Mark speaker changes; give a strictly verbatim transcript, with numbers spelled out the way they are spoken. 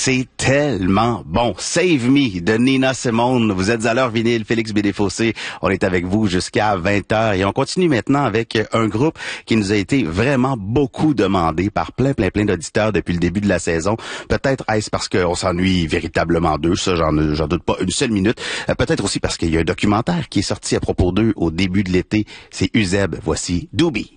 Speaker 1: c'est tellement bon. Save Me de Nina Simone. Vous êtes à l'heure vinyle, Félix Bédéfossé. On est avec vous jusqu'à vingt heures et on continue maintenant avec un groupe qui nous a été vraiment beaucoup demandé par plein, plein, plein d'auditeurs depuis le début de la saison. Peut-être est-ce parce qu'on s'ennuie véritablement d'eux, ça j'en, j'en doute pas une seule minute. Euh, peut-être aussi parce qu'il y a un documentaire qui est sorti à propos d'eux au début de l'été. C'est Uzeb. Voici Doobie.